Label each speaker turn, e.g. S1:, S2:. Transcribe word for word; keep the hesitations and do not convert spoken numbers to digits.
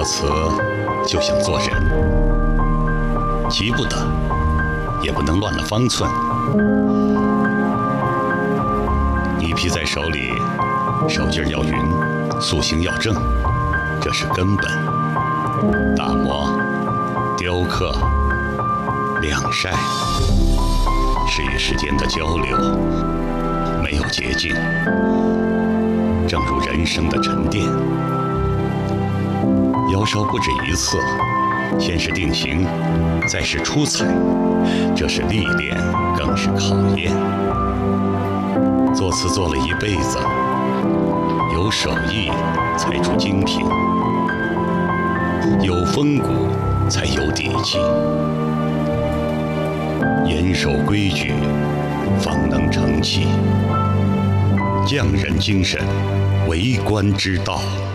S1: 词就像做人，急不得，也不能乱了方寸。泥皮在手里，手劲儿要匀，塑形要正，这是根本。打磨、雕刻、晾晒，是与时间的交流，没有捷径。正如人生的沉淀，窑烧不止一次，先是定型，再是出彩，这是历练，更是考验。做瓷做了一辈子，有手艺才出精品，有风骨才有底气，严守规矩，方能成器。匠人精神，为官之道。